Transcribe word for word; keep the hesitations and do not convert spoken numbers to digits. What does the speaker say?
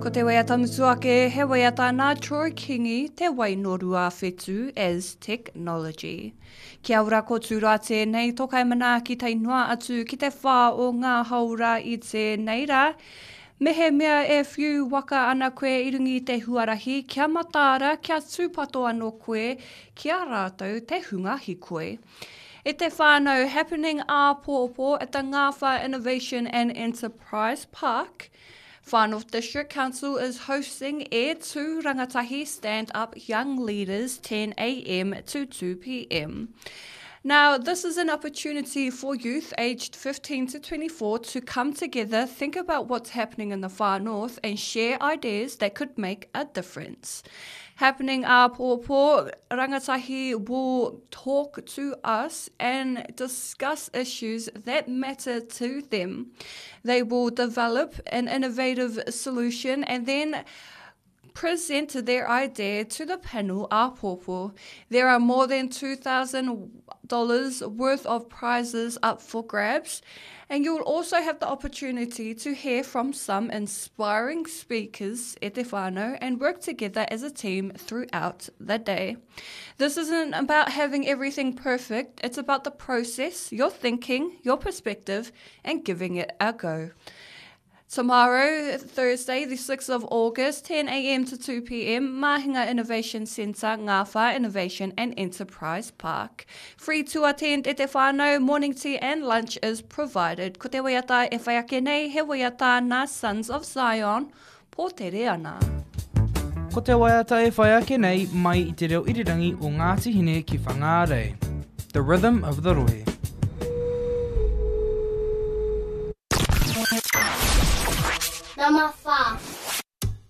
Ko te waiata mutuake, he waiata nā Troy Kingi, te wainoru a whetu as technology. Kia ora ko tūrā tēnei, tokai mana ki te noa atu ki te whā o ngā haura i tēnei rā. Mehe mea e whiu waka ana koe i rungi te huarahi, kia matāra, kia tūpato anō koe, kia rātou te hungahi koe. E te whānau happening a Pōpō at the Ngāwha Innovation and Enterprise Park. Far North District Council is hosting E two Rangatahi Stand Up Young Leaders ten a m to two p m. Now, this is an opportunity for youth aged fifteen to twenty-four to come together, think about what's happening in the Far North and share ideas that could make a difference. Happening a Pōpō, Rangatahi will talk to us and discuss issues that matter to them. They will develop an innovative solution and then present their idea to the panel a Pōpō. There are more than two thousand dollars worth of prizes up for grabs, and you'll also have the opportunity to hear from some inspiring speakers e te whānau and work together as a team throughout the day. This isn't about having everything perfect, it's about the process, your thinking, your perspective, and giving it a go. Tomorrow, Thursday, the sixth of August, ten a m to two p m, Mahinga Innovation Centre, Ngāwha Innovation and Enterprise Park. Free to attend e te whānau, morning tea and lunch is provided. Ko te waiata e whai ake nei, he waiata nā Sons of Zion, pō tere ana. Ko te waiata e whai ake nei, mai i te reo irirangi o Ngāti Hine ki Whangārei. The Rhythm of the Rohe. Number five.